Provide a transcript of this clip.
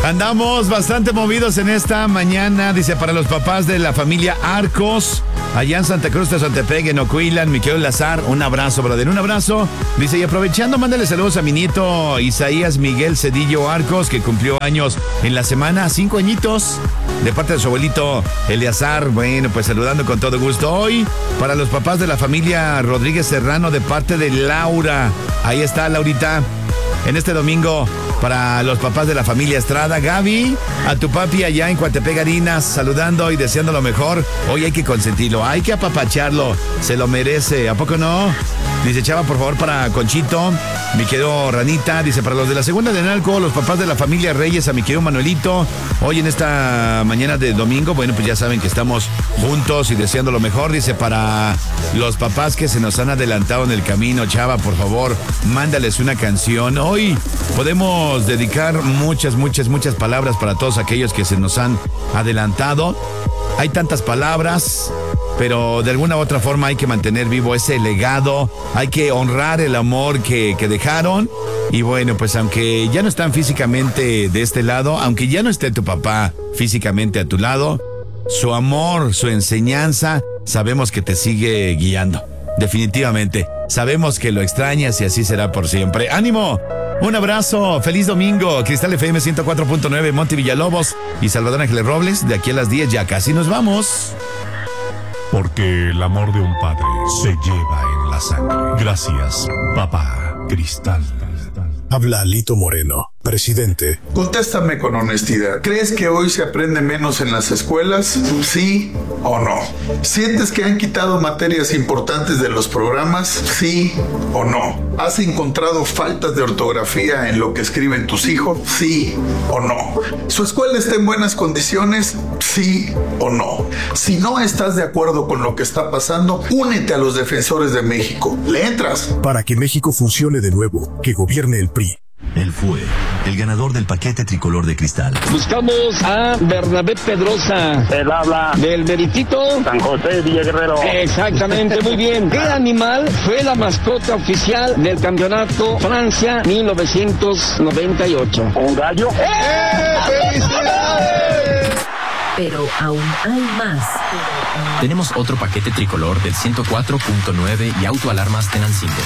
Andamos bastante movidos en esta mañana, dice, para los papás de la familia Arcos, allá en Santa Cruz de Santepec, en Ocuilan, Miquel Lazar, un abrazo, brother, un abrazo. Dice, y aprovechando, mándale saludos a mi nieto Isaías Miguel Cedillo Arcos, que cumplió años en la semana, 5 añitos, de parte de su abuelito Eleazar. Bueno, pues saludando con todo gusto. Hoy, para los papás de la familia Rodríguez Serrano, de parte de Laura. Ahí está, Laurita. En este domingo, para los papás de la familia Estrada, Gaby, a tu papi allá en Coatepec, Harinas, saludando y deseando lo mejor. Hoy hay que consentirlo, hay que apapacharlo, se lo merece, ¿a poco no? Dice Chava, por favor, para Conchito, mi querido Ranita. Dice, para los de la segunda de Nalco, los papás de la familia Reyes, a mi querido Manuelito. Hoy en esta mañana de domingo, bueno, pues ya saben que estamos juntos y deseando lo mejor. Dice, para los papás que se nos han adelantado en el camino, Chava, por favor, mándales una canción. Hoy podemos dedicar muchas palabras para todos aquellos que se nos han adelantado. Hay tantas palabras, pero de alguna u otra forma hay que mantener vivo ese legado, hay que honrar el amor que dejaron. Y bueno, pues aunque ya no están físicamente de este lado, aunque ya no esté tu papá físicamente a tu lado, su amor, su enseñanza, sabemos que te sigue guiando. Definitivamente, sabemos que lo extrañas y así será por siempre. ¡Ánimo! Un abrazo, feliz domingo. Cristal FM 104.9, Monte Villalobos y Salvador Ángeles Robles. De aquí a las 10 ya casi nos vamos. Porque el amor de un padre se lleva en la sangre. Gracias, papá Cristal. Habla Alito Moreno, presidente. Contéstame con honestidad. ¿Crees que hoy se aprende menos en las escuelas? ¿Sí o no? ¿Sientes que han quitado materias importantes de los programas? ¿Sí o no? ¿Has encontrado faltas de ortografía en lo que escriben tus hijos? ¿Sí o no? ¿Su escuela está en buenas condiciones? ¿Sí o no? Si no estás de acuerdo con lo que está pasando, únete a los defensores de México. ¿Le entras? Para que México funcione de nuevo, que gobierne el PRI. Él fue el ganador del paquete tricolor de Cristal. Buscamos a Bernabé Pedrosa. Él habla del Meritito San José Villaguerrero. Exactamente, muy bien. ¿Qué animal fue la mascota oficial del campeonato Francia 1998? ¿Un gallo? ¡Felicidades! Pero aún hay más. Tenemos otro paquete tricolor del 104.9 y autoalarmas Tenancingo.